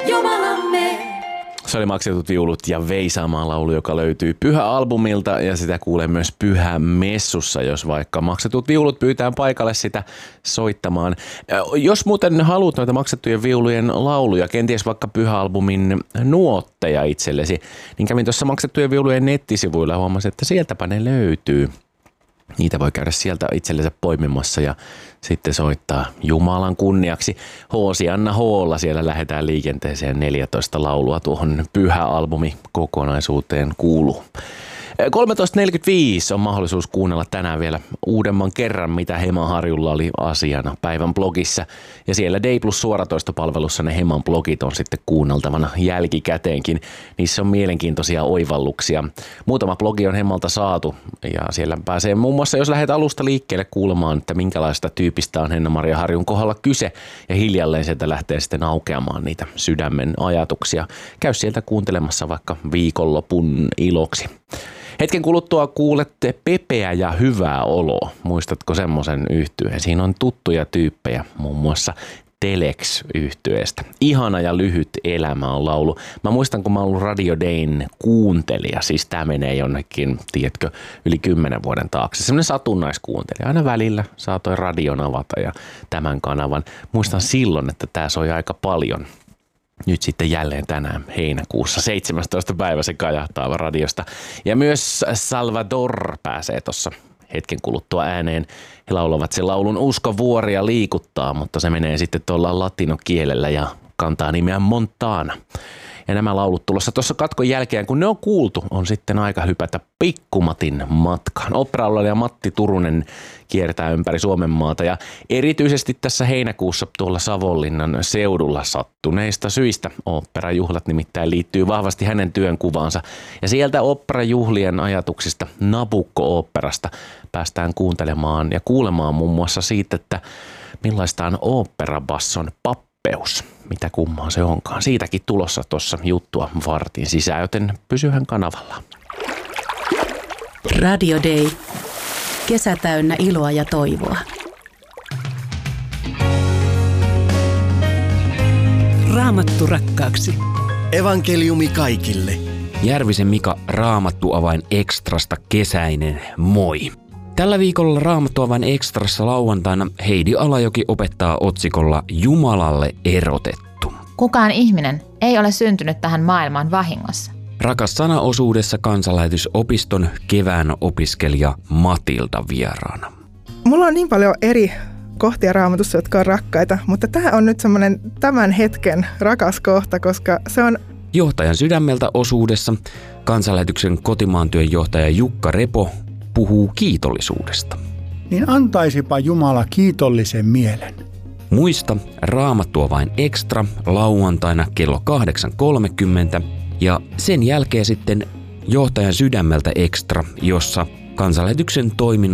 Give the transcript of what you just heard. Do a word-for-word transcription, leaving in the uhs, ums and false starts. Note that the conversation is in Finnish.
Jumalamme. Se oli Maksetut viulut ja Veisaamaan laulu, joka löytyy Pyhä-albumilta ja sitä kuulee myös Pyhä-messussa, jos vaikka Maksetut viulut pyytää paikalle sitä soittamaan. Jos muuten haluat noita maksettujen viulujen lauluja, kenties vaikka Pyhä-albumin nuotteja itsellesi, niin kävin tuossa Maksettujen viulujen nettisivuilla ja huomasin, että sieltäpä ne löytyy. Niitä voi käydä sieltä itsellensä poimimassa ja sitten soittaa Jumalan kunniaksi. Hoosianna Hoolla siellä lähdetään liikenteeseen, neljätoista laulua tuohon Pyhä-albumi kokonaisuuteen kuuluu. kolmetoista neljäkymmentäviisi on mahdollisuus kuunnella tänään vielä uudemman kerran, mitä Hema Harjulla oli asiana päivän blogissa. Ja siellä Day Plus suoratoistopalvelussa ne Heman blogit on sitten kuunneltavana jälkikäteenkin. Niissä on mielenkiintoisia oivalluksia. Muutama blogi on Hemalta saatu ja siellä pääsee muun muassa, jos lähdet alusta liikkeelle kuulemaan, että minkälaista tyypistä on Henna-Maria Harjun kohdalla kyse. Ja hiljalleen sieltä lähtee sitten aukeamaan niitä sydämen ajatuksia. Käy sieltä kuuntelemassa vaikka viikonlopun iloksi. Hetken kuluttua kuulette Pepeä ja hyvää oloa. Muistatko semmoisen yhtyeen? Siinä on tuttuja tyyppejä, muun muassa Telex-yhtyeestä. Ihana ja lyhyt elämä on laulu. Mä muistan, kun mä oon ollut Radio Dayn kuuntelija, siis tää menee jonnekin, tiedätkö, yli kymmenen vuoden taakse. Semmoinen satunnaiskuuntelija. Aina välillä saatoin radion avata ja tämän kanavan. Muistan silloin, että tää soi aika paljon. Nyt sitten jälleen tänään heinäkuussa seitsemästoista päivä se kajahtaa radiosta. Ja myös Salvador pääsee tuossa hetken kuluttua ääneen. He laulavat sen laulun Usko vuoria liikuttaa, mutta se menee sitten tuolla latinokielellä ja kantaa nimeä Montana. Ja nämä laulut tulossa tuossa katkon jälkeen, kun ne on kuultu, on sitten aika hypätä Pikkumatin matkaan. Opera-laulaja ja Matti Turunen kiertää ympäri Suomen maata ja erityisesti tässä heinäkuussa tuolla Savonlinnan seudulla sattuneista syistä. Oopperajuhlat nimittäin liittyy vahvasti hänen työnkuvaansa ja sieltä oopperajuhlien ajatuksista Nabucco-oopperasta päästään kuuntelemaan ja kuulemaan muun muassa siitä, että millaista on oopperabasson pappeus. Mitä kummaa se onkaan. Siitäkin tulossa tuossa juttua vartin sisään, joten pysyhän kanavalla. Radio Day. Kesä täynnä iloa ja toivoa. Raamattu rakkaaksi. Evankeliumi kaikille. Järvisen Mika Raamattuavain ekstrasta kesäinen moi. Tällä viikolla Raamattuavain ekstrassa lauantaina Heidi Alajoki opettaa otsikolla Jumalalle erotettu. Kukaan ihminen ei ole syntynyt tähän maailmaan vahingossa. Rakas sana-osuudessa kansanlähetysopiston kevään opiskelija Matilda vieraana. Mulla on niin paljon eri kohtia Raamatussa, jotka on rakkaita, mutta tämä on nyt semmoinen tämän hetken rakas kohta, koska se on... Johtajan sydämeltä osuudessa kansanlähetyksen kotimaan työn johtaja Jukka Repo puhuu kiitollisuudesta. Niin antaisipa Jumala kiitollisen mielen. Muista Raamattuavain ekstra lauantaina kello kahdeksan kolmekymmentä ja sen jälkeen sitten johtajan sydämeltä ekstra, jossa kansanlähetyksen toiminnan